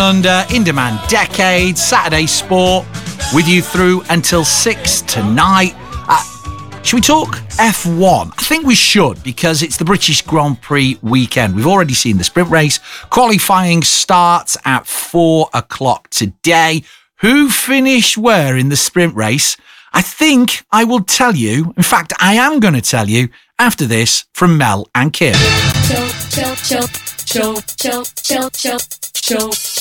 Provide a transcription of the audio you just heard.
Under, In Demand Decade, Saturday Sport, with you through until 6 tonight. Should we talk F1? I think we should, because it's the British Grand Prix weekend. We've already seen the sprint race. Qualifying starts at 4 o'clock today. Who finished where in the sprint race? I think I will tell you. In fact, I am going to tell you after this from Mel and Kim.